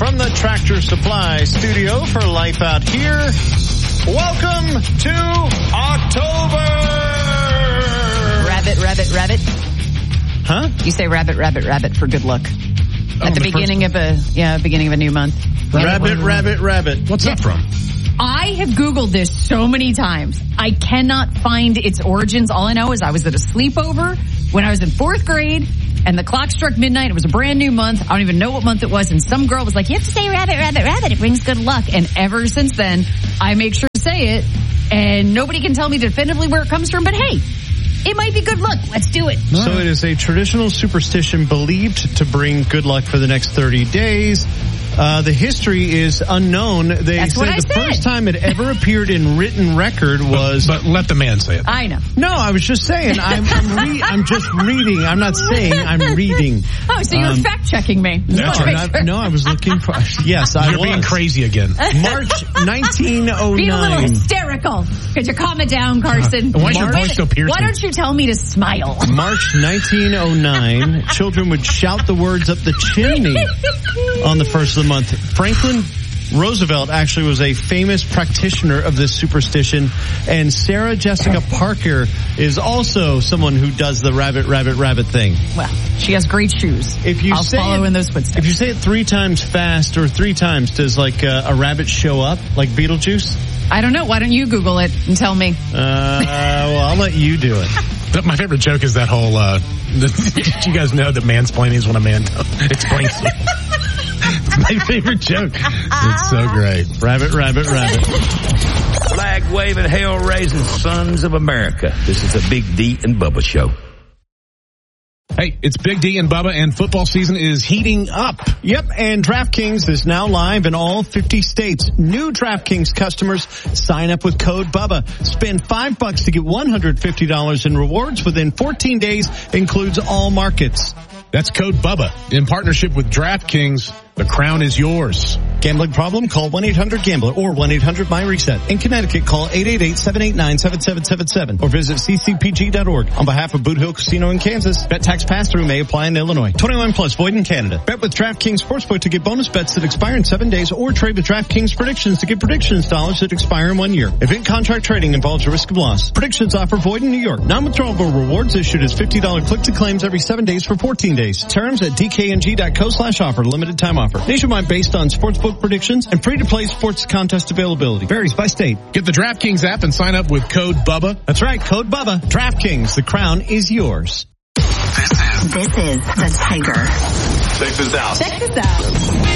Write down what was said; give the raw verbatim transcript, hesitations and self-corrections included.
from the Tractor Supply studio for Life Out Here. Welcome to October! Rabbit, rabbit, rabbit. Huh? You say rabbit, rabbit, rabbit for good luck. Oh, At the, the beginning of a, yeah, beginning of a new month. Rabbit, yeah. rabbit, rabbit. What's that from? I have Googled this so many times. I cannot find its origins. All I know is I was at a sleepover when I was in fourth grade, and the clock struck midnight. It was a brand new month. I don't even know what month it was. And some girl was like, you have to say rabbit, rabbit, rabbit. It brings good luck. And ever since then, I make sure to say it. And nobody can tell me definitively where it comes from. But hey, it might be good luck. Let's do it. So it is a traditional superstition believed to bring good luck for the next thirty days. Uh, the history is unknown. They That's say what I the said. first time it ever appeared in written record was... But, but let the man say it. I know. No, I was just saying. I'm I'm, re- I'm just reading. I'm not saying. I'm reading. Oh, so you're um, fact-checking me. No, Sure. I, no, I was looking for... Yes, I You're was. being crazy again. March nineteen oh nine. Being a little hysterical. Could you calm it down, Carson? Why is your Wait, voice so piercing? Why don't you tell me to smile? March nineteen oh nine, children would shout the words up the chimney on the first of the month. Franklin Roosevelt actually was a famous practitioner of this superstition, and Sarah Jessica Parker is also someone who does the rabbit, rabbit, rabbit thing. Well, she has great shoes. If you I'll say follow it, in those footsteps. If you say it three times fast or three times, does like uh, a rabbit show up, like Beetlejuice? I don't know. Why don't you Google it and tell me? Uh, well, I'll let you do it. My favorite joke is that whole, uh, did you guys know that mansplaining is when a man explains it? It's my favorite joke. It's so great. Rabbit, rabbit, rabbit. Flag waving, hell raising sons of America. This is a Big D and Bubba show. Hey, it's Big D and Bubba, and football season is heating up. Yep, and DraftKings is now live in all fifty states. New DraftKings customers sign up with code BUBBA. Spend five bucks to get one hundred fifty dollars in rewards within fourteen days. Includes all markets. That's code BUBBA. In partnership with DraftKings, the crown is yours. Gambling problem? Call one eight hundred gambler or one eight hundred my reset. In Connecticut, call eight eight eight, seven eight nine, seven seven seven seven or visit c c p g dot org. On behalf of Boot Hill Casino in Kansas, bet tax pass-through may apply in Illinois. twenty-one plus, void in Canada. Bet with DraftKings Sportsbook to get bonus bets that expire in seven days, or trade with DraftKings Predictions to get predictions dollars that expire in one year. Event contract trading involves a risk of loss. Predictions offer void in New York. Non-withdrawable rewards issued as fifty dollars click-to-claims every seven days for fourteen days. Terms at d k n g dot co slash offer. Limited time offer. Nationwide based on sportsbook predictions and free-to-play sports contest availability. Varies by state. Get the DraftKings app and sign up with code BUBBA. That's right, code BUBBA. DraftKings, the crown is yours. This is, this is the Tiger. Check this out. Check this out.